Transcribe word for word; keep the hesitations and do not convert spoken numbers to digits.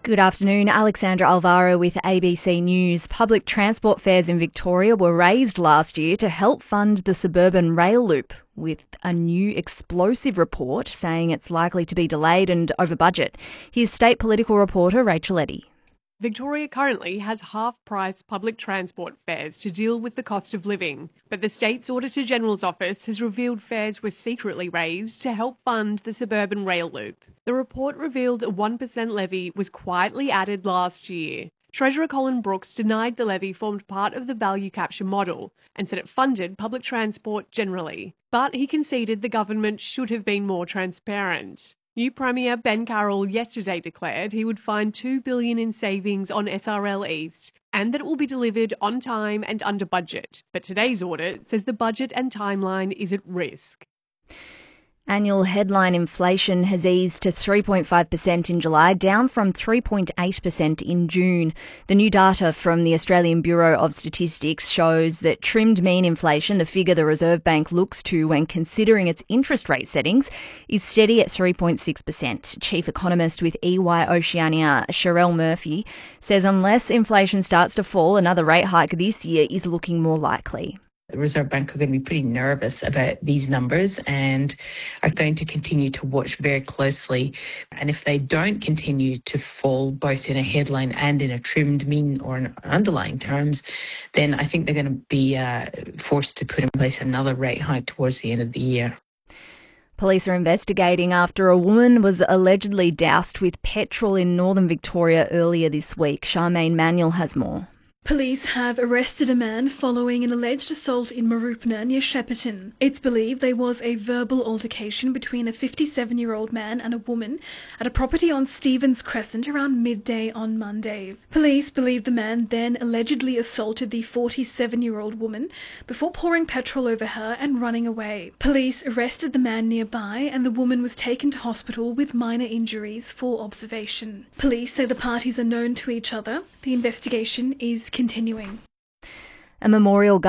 Good afternoon, Alexandra Alvaro with A B C News. Public transport fares in Victoria were raised last year to help fund the suburban rail loop, with a new explosive report saying it's likely to be delayed and over budget. Here's state political reporter Rachel Eddy. Victoria currently has half-price public transport fares to deal with the cost of living, but the state's Auditor-General's office has revealed fares were secretly raised to help fund the suburban rail loop. The report revealed a one percent levy was quietly added last year. Treasurer Colin Brooks denied the levy formed part of the value capture model and said it funded public transport generally, but he conceded the government should have been more transparent. New Premier Ben Carroll yesterday declared he would find two billion dollars in savings on S R L East and that it will be delivered on time and under budget. But today's audit says the budget and timeline is at risk. Annual headline inflation has eased to three point five percent in July, down from three point eight percent in June. The new data from the Australian Bureau of Statistics shows that trimmed mean inflation, the figure the Reserve Bank looks to when considering its interest rate settings, is steady at three point six percent. Chief economist with E Y Oceania, Sherelle Murphy, says unless inflation starts to fall, another rate hike this year is looking more likely. The Reserve Bank are going to be pretty nervous about these numbers and are going to continue to watch very closely. And if they don't continue to fall, both in a headline and in a trimmed mean or in underlying terms, then I think they're going to be uh, forced to put in place another rate hike towards the end of the year. Police are investigating after a woman was allegedly doused with petrol in northern Victoria earlier this week. Charmaine Manuel has more. Police have arrested a man following an alleged assault in Mooroopna near Shepparton. It's believed there was a verbal altercation between a fifty-seven-year-old man and a woman at a property on Stevens Crescent around midday on Monday. Police believe the man then allegedly assaulted the forty-seven-year-old woman before pouring petrol over her and running away. Police arrested the man nearby and the woman was taken to hospital with minor injuries for observation. Police say the parties are known to each other. The investigation is continuing. A memorial